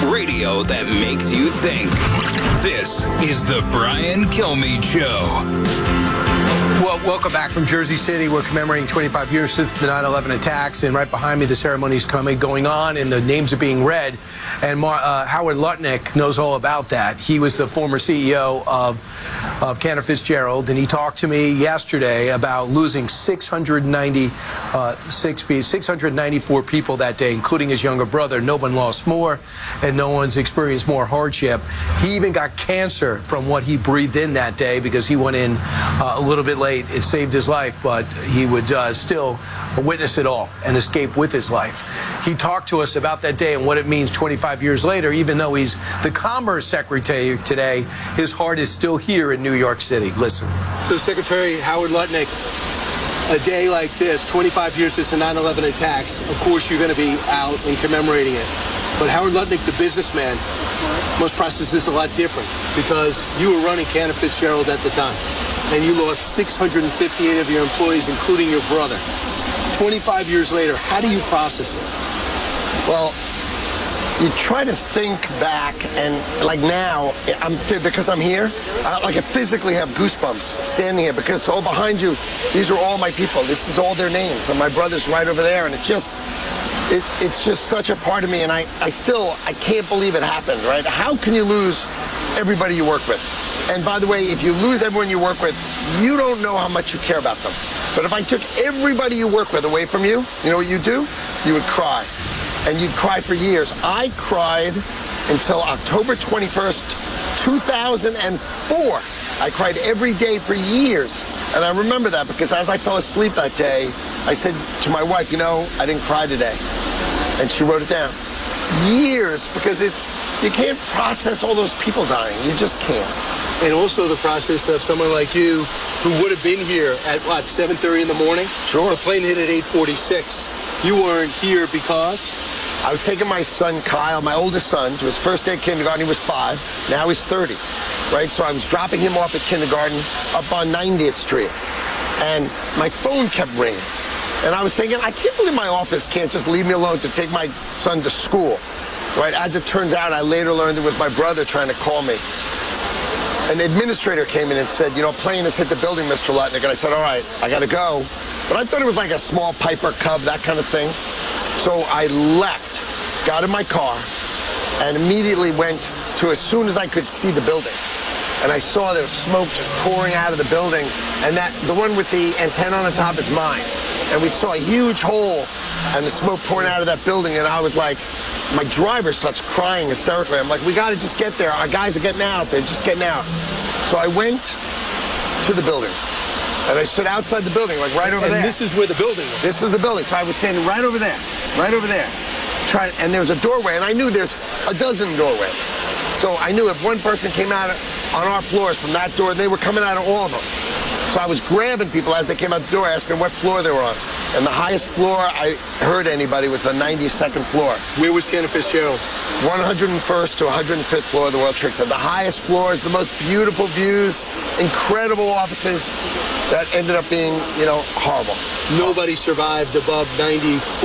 Radio that makes you think. This is the Brian Kilmeade Show. Well, welcome back from Jersey City. We're commemorating 25 years since the 9/11 attacks, and right behind me, the ceremony is going on, and the names are being read. And Howard Lutnick knows all about that. He was the former CEO of Cantor Fitzgerald, and he talked to me yesterday about losing 694 people that day, including his younger brother. No one lost more, and no one's experienced more hardship. He even got cancer from what he breathed in that day because he went in a little bit late. It saved his life, but he would still witness it all and escape with his life. He talked to us about that day and what it means 25 years later. Even though he's the Commerce Secretary today, his heart is still here in New York City. Listen. So, Secretary Howard Lutnick, a day like this, 25 years since the 9/11 attacks, of course you're going to be out and commemorating it. But Howard Lutnick, the businessman, must process this a lot different because you were running Cantor Fitzgerald at the time. And you lost 658 of your employees, including your brother. 25 years later, how do you process it? Well, you try to think back, and like now, because I'm here, I physically have goosebumps standing here because all behind you, these are all my people. This is all their names, and my brother's right over there, and it's just such a part of me, and I can't believe it happened, right? How can you lose everybody you work with? And by the way, if you lose everyone you work with, you don't know how much you care about them. But if I took everybody you work with away from you, you know what you'd do? You would cry. And you'd cry for years. I cried until October 21st, 2004. I cried every day for years. And I remember that because as I fell asleep that day, I said to my wife, you know, I didn't cry today. And she wrote it down. Years, because you can't process all those people dying. You just can't. And also the process of someone like you who would have been here at, 7:30 in the morning? Sure. The plane hit at 8:46. You weren't here because? I was taking my son, Kyle, my oldest son, to his first day of kindergarten. He was 5. Now he's 30, right? So I was dropping him off at kindergarten up on 90th Street. And my phone kept ringing. And I was thinking, I can't believe my office can't just leave me alone to take my son to school, right? As it turns out, I later learned it was my brother trying to call me. An administrator came in and said, you know, a plane has hit the building, Mr. Lutnick. And I said, all right, I got to go. But I thought it was like a small Piper Cub, that kind of thing. So I left, got in my car, and immediately went to as soon as I could see the buildings. And I saw the smoke just pouring out of the building. And the one with the antenna on the top is mine. And we saw a huge hole and the smoke pouring out of that building. And I was like, my driver starts crying hysterically. I'm like, we got to just get there. Our guys are getting out. They're just getting out. So I went to the building. And I stood outside the building, like right over there. And this is where the building was? This is the building. So I was standing right over there. Right over there. And there was a doorway. And I knew there's a dozen doorways. So I knew if one person came out on our floors from that door, they were coming out of all of them. So I was grabbing people as they came out the door, asking what floor they were on. And the highest floor I heard anybody was the 92nd floor. Where was Cantor Fitzgerald? 101st to 105th floor of the World Trade Center. The highest floors, the most beautiful views, incredible offices that ended up being, horrible. Nobody survived above 94.